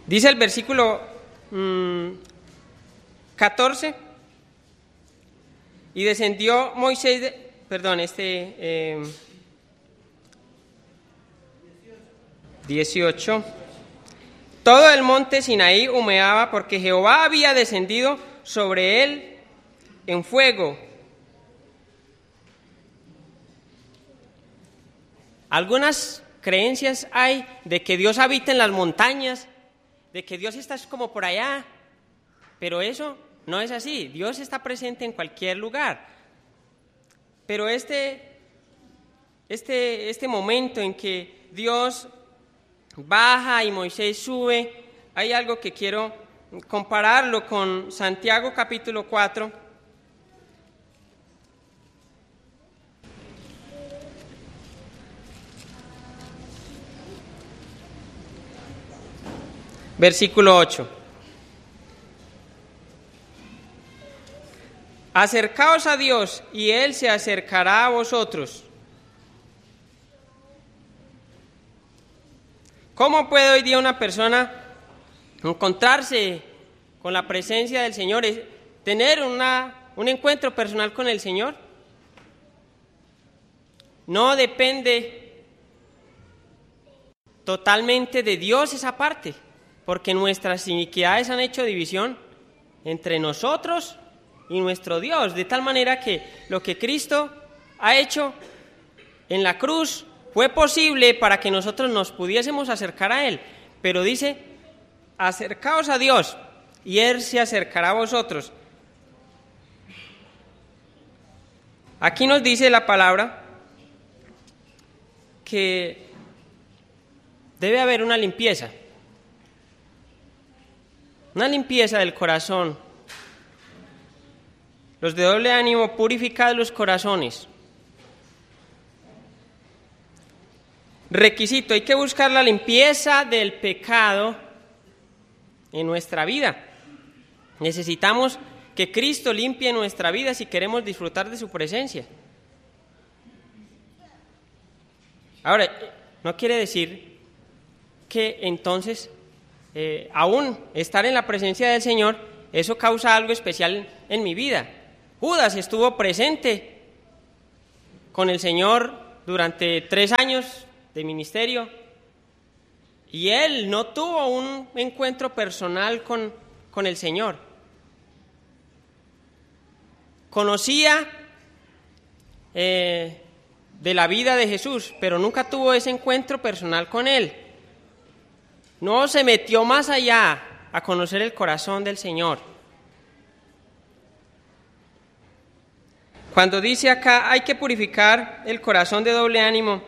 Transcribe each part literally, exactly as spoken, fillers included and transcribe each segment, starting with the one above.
Dice el versículo mmm, catorce, y descendió Moisés, de, perdón, este eh, dieciocho, todo el monte Sinaí humeaba porque Jehová había descendido sobre él en fuego. Algunas creencias hay de que Dios habita en las montañas, de que Dios está como por allá, pero eso no es así. Dios está presente en cualquier lugar. Pero este, este, este momento en que Dios baja y Moisés sube, hay algo que quiero compararlo con Santiago capítulo cuatro. Versículo ocho. Acercaos a Dios y Él se acercará a vosotros. ¿Cómo puede hoy día una persona encontrarse con la presencia del Señor, tener una, un encuentro personal con el Señor? No depende totalmente de Dios esa parte, porque nuestras iniquidades han hecho división entre nosotros y nuestro Dios, de tal manera que lo que Cristo ha hecho en la cruz fue posible para que nosotros nos pudiésemos acercar a Él, pero dice, acercaos a Dios y Él se acercará a vosotros. Aquí nos dice la palabra que debe haber una limpieza, una limpieza del corazón. Los de doble ánimo, purificad los corazones. Requisito, hay que buscar la limpieza del pecado en nuestra vida. Necesitamos que Cristo limpie nuestra vida si queremos disfrutar de su presencia. Ahora, no quiere decir que entonces, eh, aún estar en la presencia del Señor, eso causa algo especial en mi vida. Judas estuvo presente con el Señor durante tres años de ministerio y él no tuvo un encuentro personal con, con el Señor. Conocía eh, de la vida de Jesús, pero nunca tuvo ese encuentro personal con Él. No se metió más allá a conocer el corazón del Señor. Cuando dice acá, hay que purificar el corazón de doble ánimo,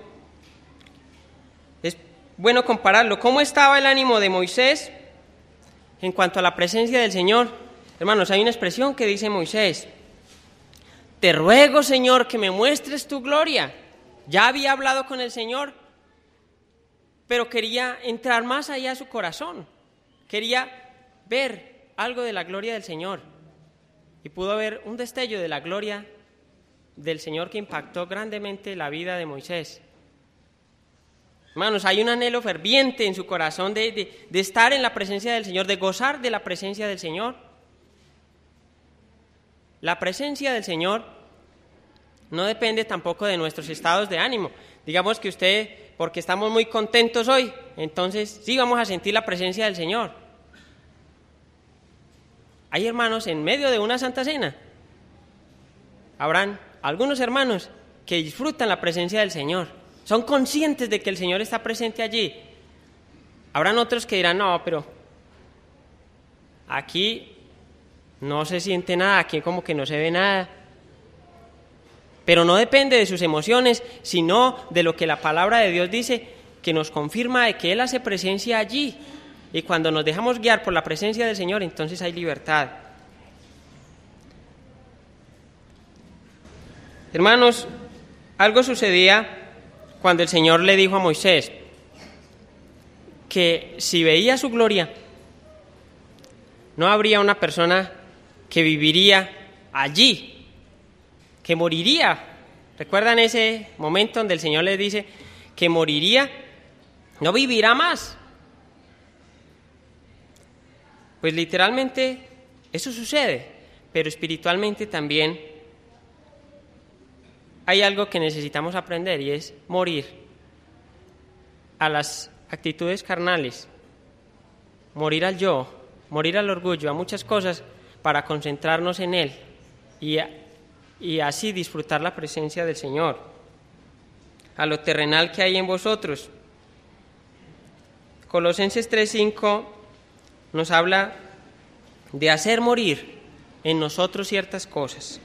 es bueno compararlo. ¿Cómo estaba el ánimo de Moisés en cuanto a la presencia del Señor? Hermanos, hay una expresión que dice Moisés: te ruego, Señor, que me muestres tu gloria. Ya había hablado con el Señor, pero quería entrar más allá de su corazón. Quería ver algo de la gloria del Señor. Y pudo ver un destello de la gloria del Señor que impactó grandemente la vida de Moisés. Hermanos, hay un anhelo ferviente en su corazón de, de, de estar en la presencia del Señor, de gozar de la presencia del Señor. La presencia del Señor no depende tampoco de nuestros estados de ánimo. Digamos que usted, porque estamos muy contentos hoy, entonces sí vamos a sentir la presencia del Señor. Hay hermanos en medio de una Santa Cena. Habrán algunos hermanos que disfrutan la presencia del Señor. Son conscientes de que el Señor está presente allí. Habrán otros que dirán, no, pero aquí no se siente nada, aquí como que no se ve nada. Pero no depende de sus emociones, sino de lo que la palabra de Dios dice, que nos confirma de que Él hace presencia allí. Y cuando nos dejamos guiar por la presencia del Señor, entonces hay libertad. Hermanos, algo sucedía cuando el Señor le dijo a Moisés que si veía su gloria, no habría una persona que viviría allí, que moriría. ¿Recuerdan ese momento donde el Señor les dice que moriría? No vivirá más. Pues literalmente eso sucede, pero espiritualmente también hay algo que necesitamos aprender y es morir a las actitudes carnales, morir al yo, morir al orgullo, a muchas cosas para concentrarnos en Él y, y así disfrutar la presencia del Señor, a lo terrenal que hay en vosotros. Colosenses tres cinco nos habla de hacer morir en nosotros ciertas cosas.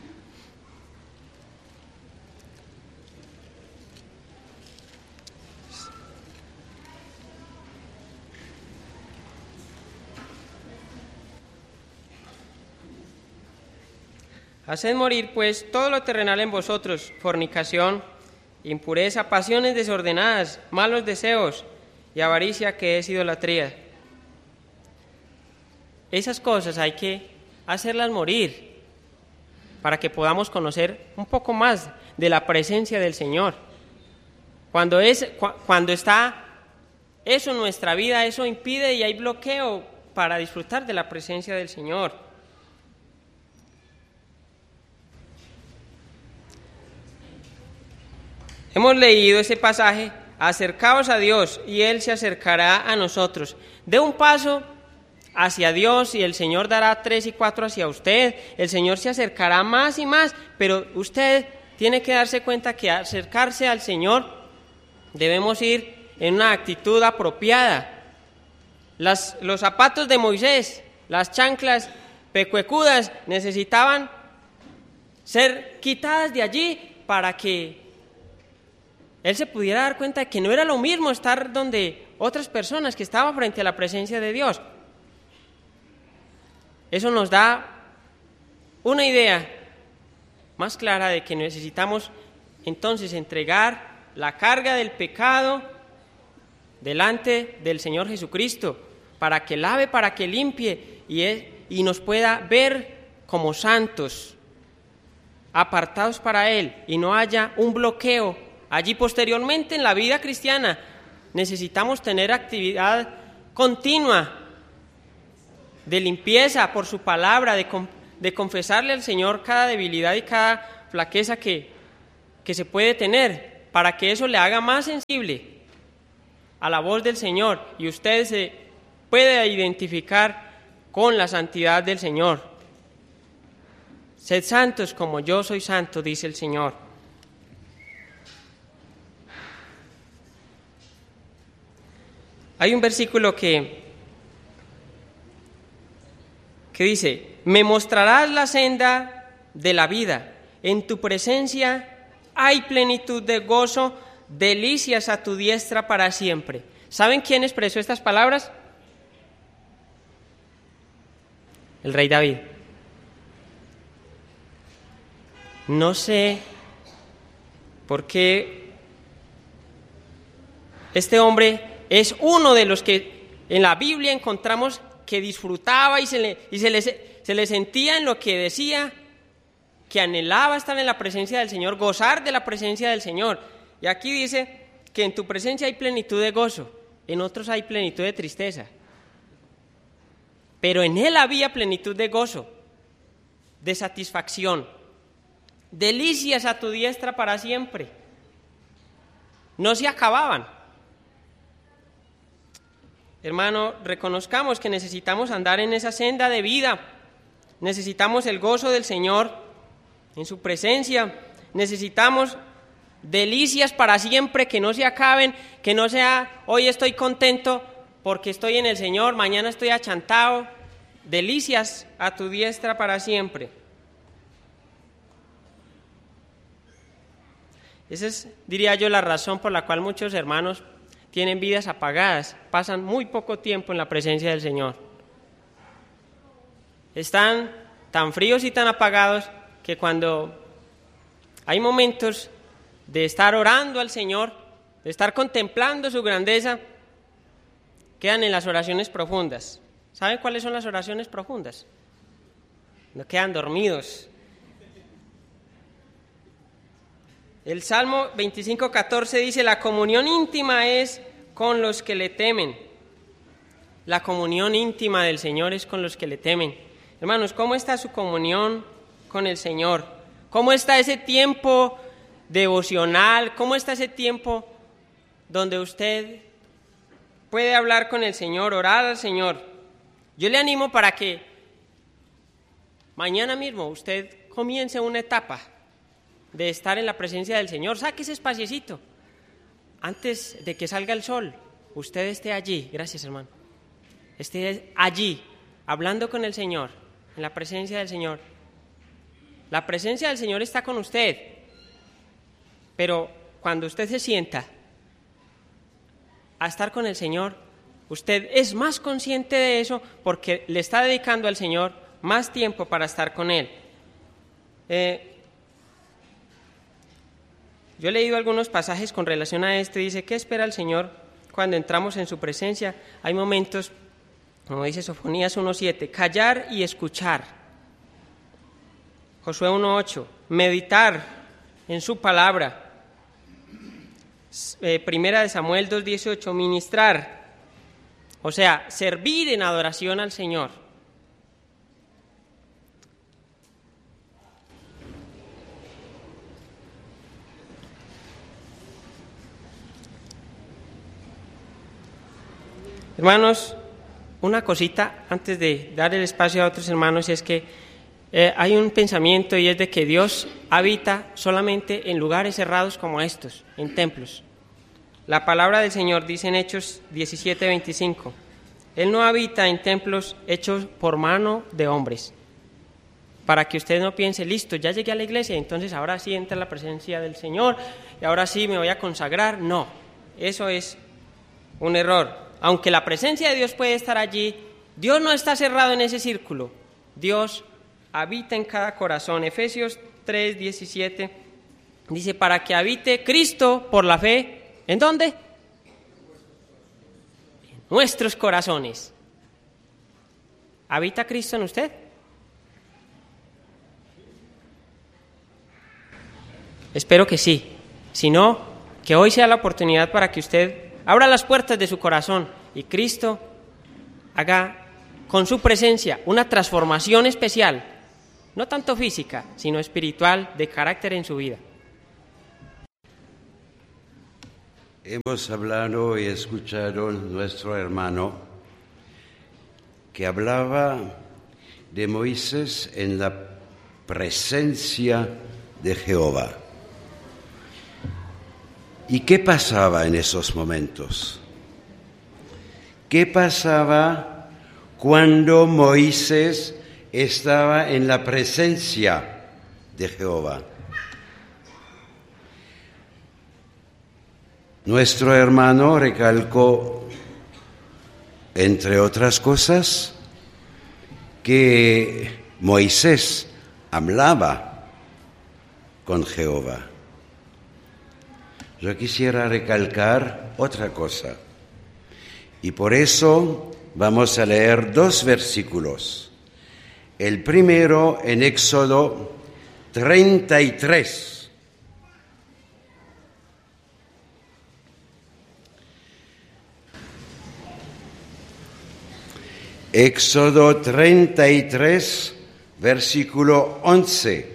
Haced morir, pues, todo lo terrenal en vosotros: fornicación, impureza, pasiones desordenadas, malos deseos y avaricia, que es idolatría. Esas cosas hay que hacerlas morir para que podamos conocer un poco más de la presencia del Señor. Cuando, es, cu- cuando está eso en nuestra vida, eso impide y hay bloqueo para disfrutar de la presencia del Señor. Hemos leído ese pasaje: acercaos a Dios y Él se acercará a nosotros. Dé un paso hacia Dios y el Señor dará tres y cuatro hacia usted. El Señor se acercará más y más, pero usted tiene que darse cuenta que al acercarse al Señor debemos ir en una actitud apropiada. Las, los zapatos de Moisés, las chanclas pecuecudas, necesitaban ser quitadas de allí para que él se pudiera dar cuenta de que no era lo mismo estar donde otras personas que estaban frente a la presencia de Dios. Eso nos da una idea más clara de que necesitamos entonces entregar la carga del pecado delante del Señor Jesucristo para que lave, para que limpie y, es, y nos pueda ver como santos, apartados para Él, y no haya un bloqueo. Allí posteriormente en la vida cristiana necesitamos tener actividad continua de limpieza por su palabra, de, de confesarle al Señor cada debilidad y cada flaqueza que, que se puede tener, para que eso le haga más sensible a la voz del Señor y usted se pueda identificar con la santidad del Señor. Sed santos como yo soy santo, dice el Señor. Hay un versículo que, que dice: me mostrarás la senda de la vida, en tu presencia hay plenitud de gozo, delicias a tu diestra para siempre. ¿Saben quién expresó estas palabras? El rey David. No sé por qué este hombre es uno de los que en la Biblia encontramos que disfrutaba y se le, y se le, se le sentía en lo que decía, que anhelaba estar en la presencia del Señor, gozar de la presencia del Señor. Y aquí dice que en tu presencia hay plenitud de gozo, en otros hay plenitud de tristeza. Pero en él había plenitud de gozo, de satisfacción, delicias a tu diestra para siempre. No se acababan. Hermano, reconozcamos que necesitamos andar en esa senda de vida. Necesitamos el gozo del Señor en su presencia. Necesitamos delicias para siempre, que no se acaben, que no sea hoy estoy contento porque estoy en el Señor, mañana estoy achantado. Delicias a tu diestra para siempre. Esa es, diría yo, la razón por la cual muchos hermanos tienen vidas apagadas, pasan muy poco tiempo en la presencia del Señor. Están tan fríos y tan apagados que cuando hay momentos de estar orando al Señor, de estar contemplando su grandeza, quedan en las oraciones profundas. ¿Saben cuáles son las oraciones profundas? No quedan dormidos. El Salmo veinticinco catorce dice: la comunión íntima es con los que le temen. la comunión íntima del Señor es con los que le temen. Hermanos, ¿cómo está su comunión con el Señor? ¿Cómo está ese tiempo devocional? ¿Cómo está ese tiempo donde usted puede hablar con el Señor, orar al Señor? Yo le animo para que mañana mismo usted comience una etapa de estar en la presencia del Señor. Saque ese espaciecito. Antes de que salga el sol, usted esté allí. Gracias, hermano. Esté allí, hablando con el Señor, en la presencia del Señor. La presencia del Señor está con usted. Pero cuando usted se sienta a estar con el Señor, usted es más consciente de eso porque le está dedicando al Señor más tiempo para estar con Él. Eh, yo he leído algunos pasajes con relación a esto y dice, ¿qué espera el Señor cuando entramos en su presencia? Hay momentos, como dice Sofonías uno siete, callar y escuchar. Josué uno ocho, meditar en su palabra. Eh, primera de Samuel dos dieciocho, ministrar, o sea, servir en adoración al Señor. Hermanos, una cosita antes de dar el espacio a otros hermanos es que eh, hay un pensamiento y es de que Dios habita solamente en lugares cerrados como estos, en templos. La palabra del Señor dice en Hechos diecisiete veinticinco, Él no habita en templos hechos por mano de hombres. Para que usted no piense, listo, ya llegué a la iglesia, entonces ahora sí entra la presencia del Señor y ahora sí me voy a consagrar. No, eso es un error. Aunque la presencia de Dios puede estar allí, Dios no está cerrado en ese círculo. Dios habita en cada corazón. Efesios tres diecisiete dice, para que habite Cristo por la fe, ¿en dónde? En nuestros corazones. ¿Habita Cristo en usted? Espero que sí. Si no, que hoy sea la oportunidad para que usted abra las puertas de su corazón y Cristo haga con su presencia una transformación especial, no tanto física, sino espiritual, de carácter en su vida. Hemos hablado y escuchado nuestro hermano que hablaba de Moisés en la presencia de Jehová. ¿Y qué pasaba en esos momentos? ¿Qué pasaba cuando Moisés estaba en la presencia de Jehová? Nuestro hermano recalcó, entre otras cosas, que Moisés hablaba con Jehová. Yo quisiera recalcar otra cosa, y por eso vamos a leer dos versículos. El primero en Éxodo treinta y tres. Éxodo treinta y tres, versículo once.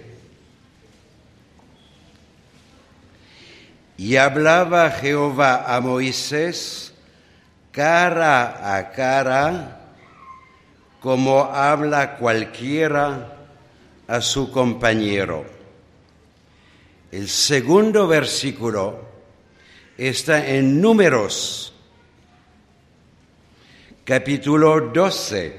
Y hablaba Jehová a Moisés cara a cara, como habla cualquiera a su compañero. El segundo versículo está en Números, capítulo doce.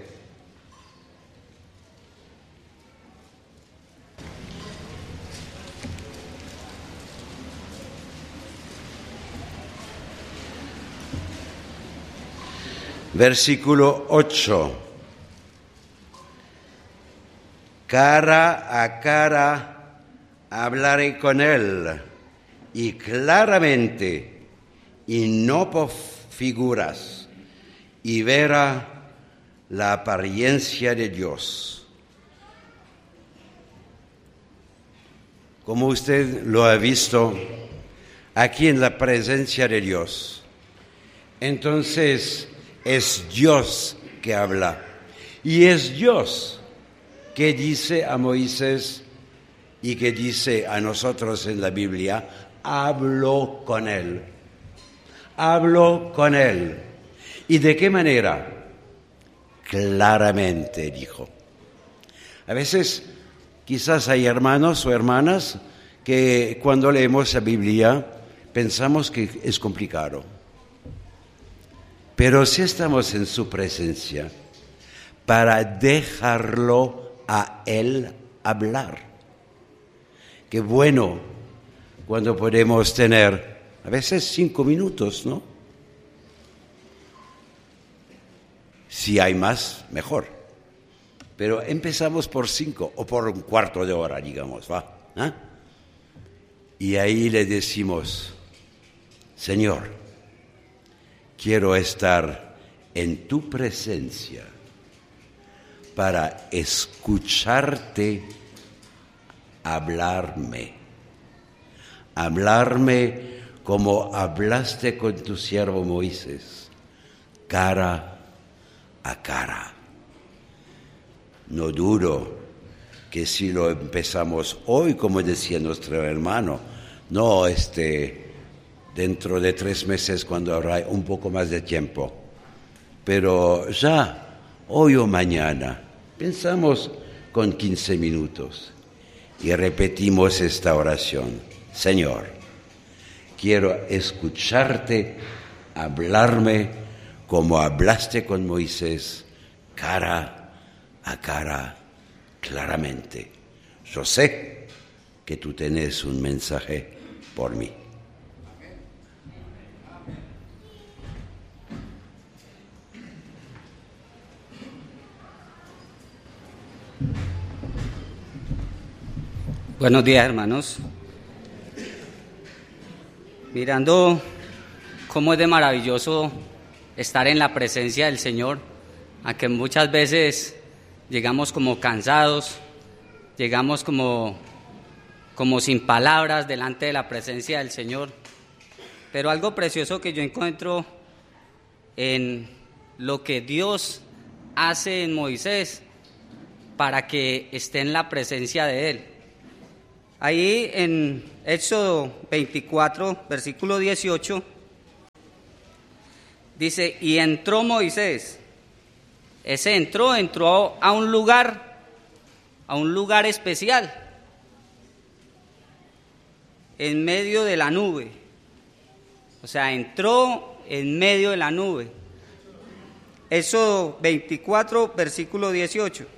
Versículo ocho. Cara a cara hablaré con él, y claramente, y no por figuras, y verá la apariencia de Dios. Como usted lo ha visto aquí en la presencia de Dios. Entonces, es Dios que habla. Y es Dios que dice a Moisés y que dice a nosotros en la Biblia, hablo con él. Hablo con él. ¿Y de qué manera? Claramente, dijo. A veces, quizás hay hermanos o hermanas que cuando leemos la Biblia pensamos que es complicado. Pero si estamos en su presencia, para dejarlo a él hablar. Qué bueno cuando podemos tener, a veces cinco minutos, ¿no? Si hay más, mejor. Pero empezamos por cinco o por un cuarto de hora, digamos, ¿va? ¿Ah? Y ahí le decimos, Señor, quiero estar en tu presencia para escucharte hablarme. Hablarme como hablaste con tu siervo Moisés, cara a cara. No dudo que si lo empezamos hoy, como decía nuestro hermano, no este, dentro de tres meses cuando habrá un poco más de tiempo, pero ya hoy o mañana pensamos con quince minutos y repetimos esta oración. Señor, quiero escucharte hablarme como hablaste con Moisés, cara a cara, claramente. Yo sé que tú tenés un mensaje por mí. Buenos días, hermanos. Mirando cómo es de maravilloso estar en la presencia del Señor, a que muchas veces llegamos como cansados, llegamos como, como sin palabras delante de la presencia del Señor. Pero algo precioso que yo encuentro en lo que Dios hace en Moisés para que esté en la presencia de Él. Ahí en Éxodo veinticuatro, versículo dieciocho, dice, y entró Moisés. Ese entró, entró a un lugar, a un lugar especial, en medio de la nube. O sea, entró en medio de la nube. Éxodo veinticuatro, versículo dieciocho.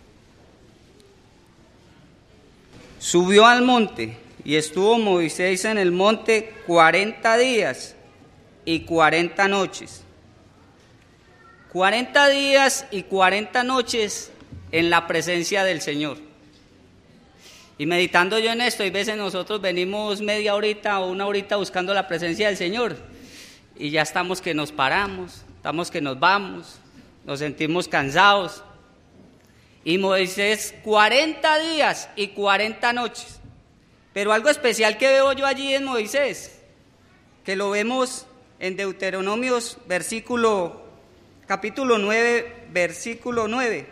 Subió al monte y estuvo Moisés en el monte cuarenta días y cuarenta noches. Cuarenta días y cuarenta noches en la presencia del Señor. Y meditando yo en esto, hay veces nosotros venimos media horita o una horita buscando la presencia del Señor y ya estamos que nos paramos, estamos que nos vamos, nos sentimos cansados. Y Moisés cuarenta días y cuarenta noches. Pero algo especial que veo yo allí en Moisés, que lo vemos en Deuteronomios versículo, capítulo nueve, versículo nueve.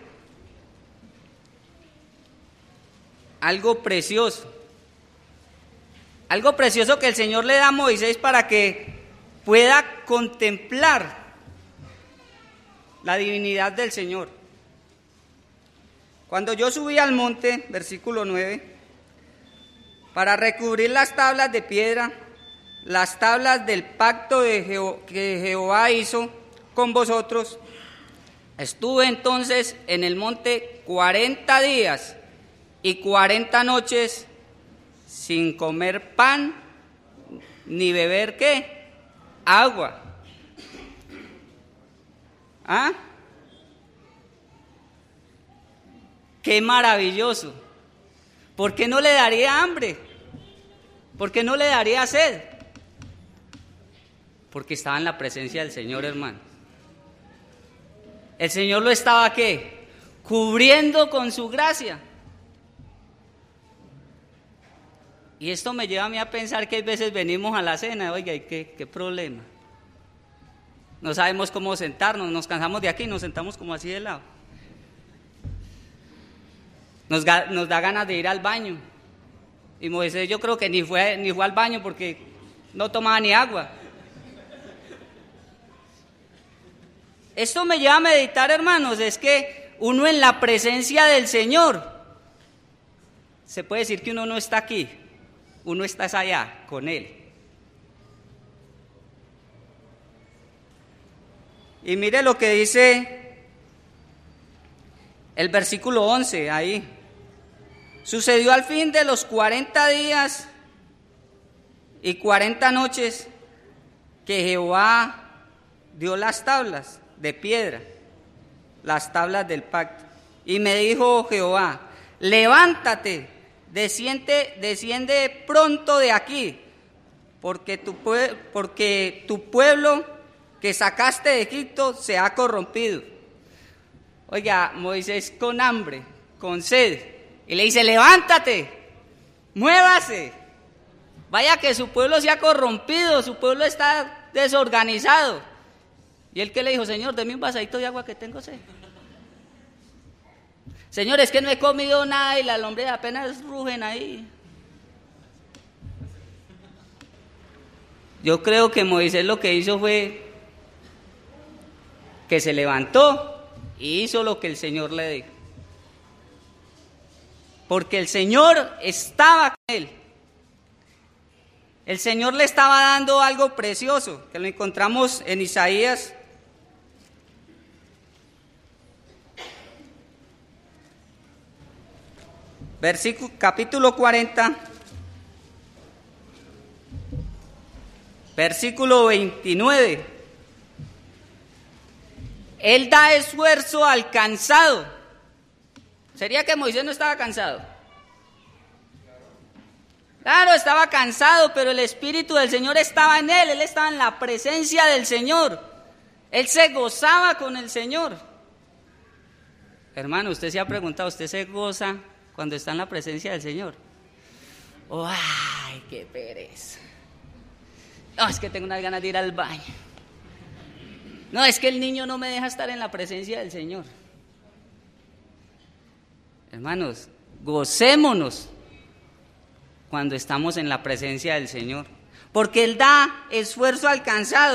Algo precioso. Algo precioso que el Señor le da a Moisés para que pueda contemplar la divinidad del Señor. Cuando yo subí al monte, versículo nueve, para recubrir las tablas de piedra, las tablas del pacto de Jeho- que Jehová hizo con vosotros, estuve entonces en el monte cuarenta días y cuarenta noches sin comer pan ni beber ¿qué? Agua. ¿Ah? ¡Qué maravilloso! ¿Por qué no le daría hambre? ¿Por qué no le daría sed? Porque estaba en la presencia del Señor, hermano. El Señor lo estaba, ¿qué? Cubriendo con su gracia. Y esto me lleva a mí a pensar que hay veces venimos a la cena, oiga, ¿y qué, qué problema? no sabemos cómo sentarnos, nos cansamos de aquí y nos sentamos como así de lado. Nos, nos da ganas de ir al baño. Y Moisés yo creo que ni fue, ni fue al baño porque no tomaba ni agua. Esto me lleva a meditar, hermanos, es que uno en la presencia del Señor, se puede decir que uno no está aquí, uno está allá con Él. Y mire lo que dice el versículo once ahí. Sucedió al fin de los cuarenta días y cuarenta noches que Jehová dio las tablas de piedra, las tablas del pacto. Y me dijo Jehová, levántate, desciende, desciende pronto de aquí, porque tu, porque tu pueblo que sacaste de Egipto se ha corrompido. Oiga, Moisés con hambre, con sed, y le dice, levántate, muévase, vaya que su pueblo se ha corrompido, su pueblo está desorganizado. Y él que le dijo, Señor, deme un vasadito de agua que tengo sed. Señor, es que no he comido nada y las lombrices apenas rugen ahí. Yo creo que Moisés lo que hizo fue que se levantó y hizo lo que el Señor le dijo. Porque el Señor estaba con él. El Señor le estaba dando algo precioso, que lo encontramos en Isaías. Versículo, capítulo cuarenta, versículo veintinueve. Él da esfuerzo al cansado. ¿Sería que Moisés no estaba cansado? Claro, estaba cansado, pero el Espíritu del Señor estaba en él, él estaba en la presencia del Señor. Él se gozaba con el Señor. Hermano, usted se ha preguntado, ¿usted se goza cuando está en la presencia del Señor? Oh, ¡ay, qué pereza! No, es que tengo unas ganas de ir al baño. No, es que el niño no me deja estar en la presencia del Señor. Hermanos, gocémonos cuando estamos en la presencia del Señor, porque Él da esfuerzo al cansado.